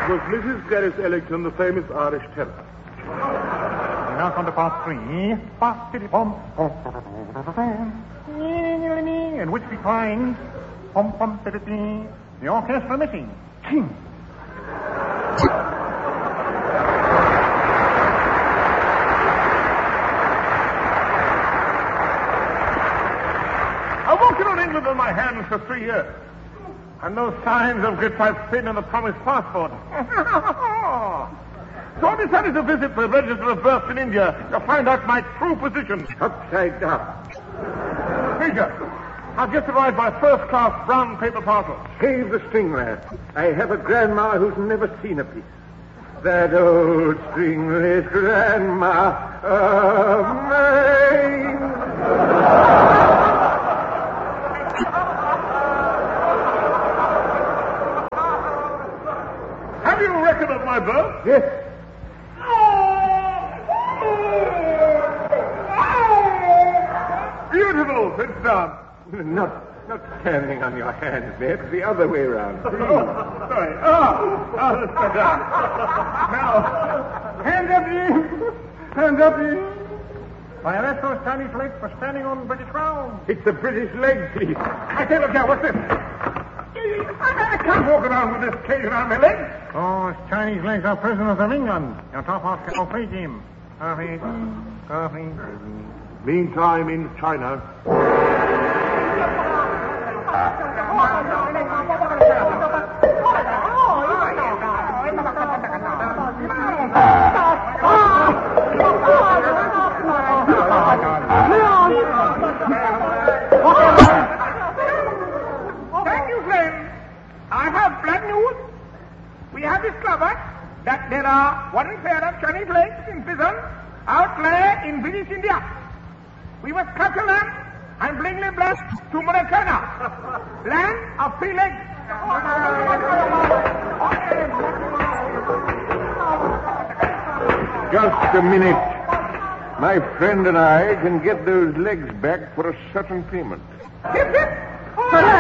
was Mrs. Gareth Ellington, the famous Irish terror. We now come to part 3. In which we find the orchestra missing. King. I've walked around England on my hands for 3 years. And no signs of grip I've seen on the promised passport. So I decided to visit the Register of Births in India to find out my true position. Upside down. Major, I've just arrived by first-class brown paper parcel. Save the string, lad. I have a grandma who's never seen a piece. That old stringless grandma of mine. Have you a record of my birth? Yes. Beautiful. Sit down. Not standing on your hands, Ned. The other way around. Oh, sorry. Let's go down. Now, hands up, you. Hands up, you. I arrest those Chinese legs for standing on British ground. It's a British leg piece. I say, look here, what's this? I can't walk around with this cage around my legs. Oh, it's Chinese legs are prisoners of England. Your top off can free him. Meantime, in China. Thank you, friend. I have bad news. We have discovered that there are one pair of Chinese legs in prison out in British India. We must capture them and bring them back to Mauritania, land of free legs. Just a minute. My friend and I can get those legs back for a certain payment. Zip, zip.